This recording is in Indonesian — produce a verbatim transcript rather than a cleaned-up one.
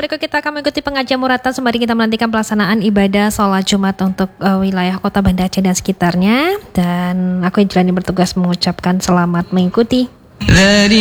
berikut kita akan mengikuti pengajian muratan sembari kita menantikan pelaksanaan ibadah sholat Jumat untuk uh, wilayah Kota Banda Aceh dan sekitarnya. Dan aku Indrani bertugas mengucapkan selamat mengikuti.